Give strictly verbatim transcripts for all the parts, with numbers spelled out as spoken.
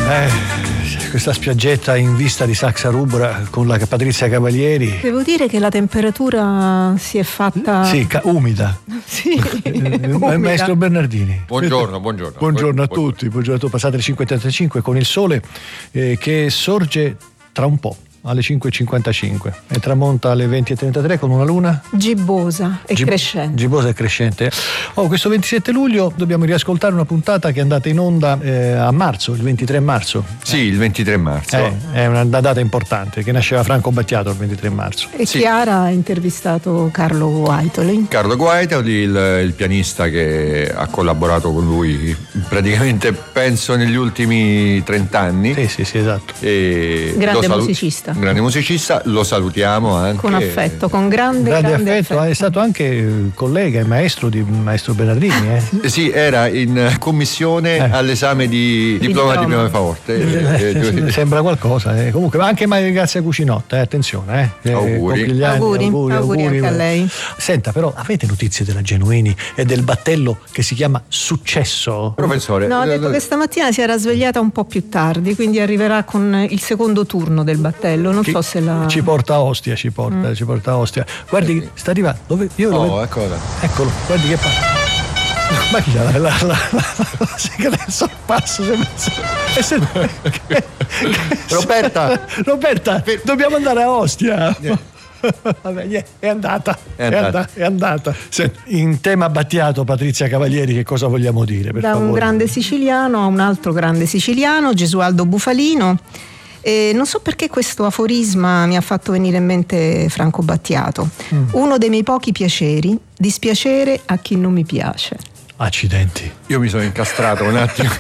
Eh, questa spiaggetta in vista di Saxa Rubra con la Patrizia Cavalieri. Devo dire che la temperatura si è fatta... Sì, ca- umida. Sì, Il umida. maestro Bernardini. Buongiorno, buongiorno. Buongiorno a tutti, buongiorno. Passate le cinque e trentacinque con il sole eh, che sorge tra un po'. Alle cinque e cinquantacinque e tramonta alle venti e trentatré con una luna gibbosa e Gib- crescente. Gibbosa e crescente. Oh, questo ventisette luglio dobbiamo riascoltare una puntata che è andata in onda eh, a marzo, il ventitré marzo. Sì, il ventitré marzo. Eh, è una data importante, che nasceva Franco Battiato il ventitré marzo. E Sì. Chiara ha intervistato Carlo Guaitoli. Carlo Guaitoli, il, il pianista che ha collaborato con lui praticamente penso negli ultimi trent'anni. Sì, sì, sì, esatto. E Grande lo salu- musicista. Grande musicista, lo salutiamo anche. Con affetto, con grande, Grande, grande affetto, affetto. è stato anche collega e maestro di maestro Bernardini. Eh. Eh Sì, era in commissione Eh. all'esame di diploma di diploma. prima forte. Eh, Eh, eh, Sembra qualcosa, eh. Comunque, ma anche Maria Grazia Cucinotta, eh, attenzione, eh. Auguri. Compli gli anni, Auguri, auguri, auguri anche a lei. Senta, però, avete notizie della Genuini e del battello che si chiama Successo? Professore, No, ha eh, detto che stamattina si era svegliata un po' più tardi, quindi arriverà con il secondo turno del battello. Non Chi- so se la... Ci porta a Ostia, ci porta, Mm. ci porta a Ostia. Guardi, sta arrivando. Dove? Io lo Oh, vedo. eccola. Eccolo, guardi che fa. Ma chi la, la, la, la, la segreta al passo? Se, se, che, Roberta! Roberta, dobbiamo andare a Ostia. Vabbè, niente, è andata, È è andata. andata, è andata. Senti, in tema Battiato, Patrizia Cavalieri, che cosa vogliamo dire? Per Da un favore? grande siciliano a un altro grande siciliano, Gesualdo Bufalino. E non so perché questo aforisma mi ha fatto venire in mente Franco Battiato. Mm. Uno dei miei pochi piaceri, dispiacere a chi non mi piace. Accidenti. Io mi sono incastrato un attimo.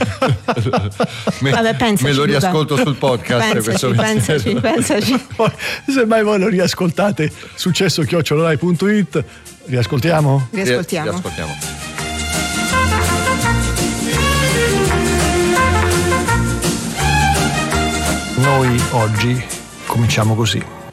me, Vabbè, pensaci, me lo Luca. riascolto sul podcast. Pensaci, questo pensaci, pensaci. Poi, se mai voi lo riascoltate, successo chiocciola rai punto it, riascoltiamo? Riascoltiamo. Riascoltiamo. Noi oggi cominciamo così.